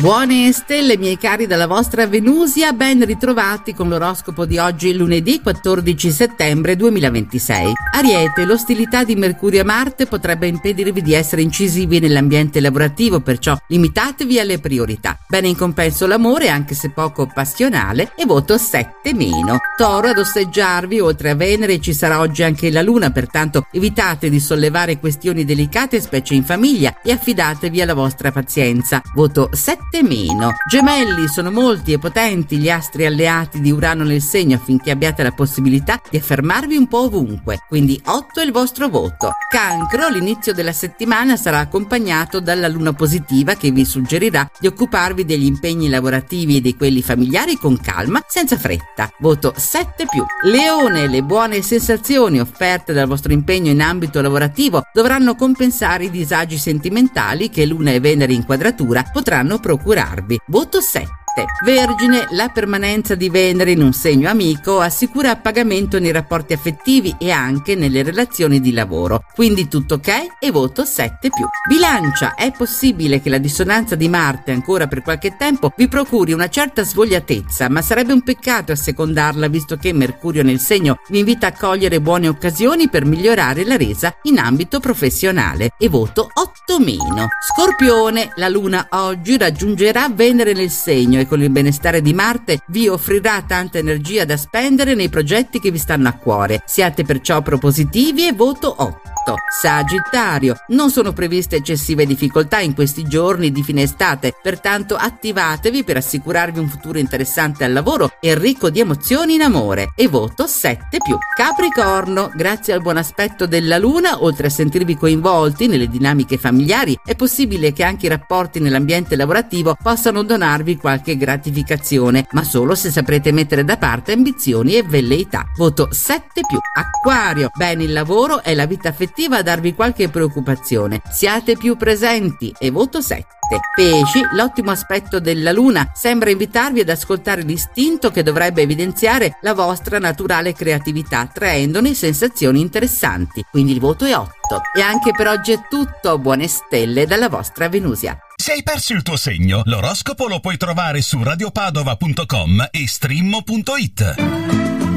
Buone stelle, miei cari, dalla vostra Venusia, ben ritrovati con l'oroscopo di oggi, lunedì 14 settembre 2026. Ariete, l'ostilità di Mercurio a Marte potrebbe impedirvi di essere incisivi nell'ambiente lavorativo, perciò limitatevi alle priorità. Bene in compenso l'amore, anche se poco passionale, e voto 7-. Toro, ad osteggiarvi oltre a Venere ci sarà oggi anche la Luna, pertanto evitate di sollevare questioni delicate, specie in famiglia, e affidatevi alla vostra pazienza. Voto 7-. Gemelli, sono molti e potenti gli astri alleati di Urano nel segno affinché abbiate la possibilità di affermarvi un po' ovunque, quindi 8 è il vostro voto. Cancro, l'inizio della settimana sarà accompagnato dalla luna positiva che vi suggerirà di occuparvi degli impegni lavorativi e di quelli familiari con calma, senza fretta. Voto 7+. Leone, le buone sensazioni offerte dal vostro impegno in ambito lavorativo dovranno compensare i disagi sentimentali che Luna e Venere in quadratura potranno procurarvi. Voto 7. Vergine, la permanenza di Venere in un segno amico assicura appagamento nei rapporti affettivi e anche nelle relazioni di lavoro, quindi tutto ok e voto 7+. Bilancia, è possibile che la dissonanza di Marte ancora per qualche tempo vi procuri una certa svogliatezza, ma sarebbe un peccato assecondarla visto che Mercurio nel segno vi invita a cogliere buone occasioni per migliorare la resa in ambito professionale e voto 8-. Scorpione, la Luna oggi raggiungerà Venere nel segno e con il benestare di Marte vi offrirà tanta energia da spendere nei progetti che vi stanno a cuore. Siate perciò propositivi e voto 8. Sagittario, non sono previste eccessive difficoltà in questi giorni di fine estate, pertanto attivatevi per assicurarvi un futuro interessante al lavoro e ricco di emozioni in amore e voto 7+. Capricorno, grazie al buon aspetto della Luna, oltre a sentirvi coinvolti nelle dinamiche familiari, è possibile che anche i rapporti nell'ambiente lavorativo possano donarvi qualche gratificazione, ma solo se saprete mettere da parte ambizioni e velleità. Voto 7+. Acquario, bene il lavoro e la vita affettiva a darvi qualche preoccupazione. Siate più presenti e voto 7. Pesci, l'ottimo aspetto della Luna sembra invitarvi ad ascoltare l'istinto che dovrebbe evidenziare la vostra naturale creatività, traendone sensazioni interessanti. Quindi il voto è 8. E anche per oggi è tutto. Buone stelle dalla vostra Venusia. Se hai perso il tuo segno, l'oroscopo lo puoi trovare su radiopadova.com e stream.it.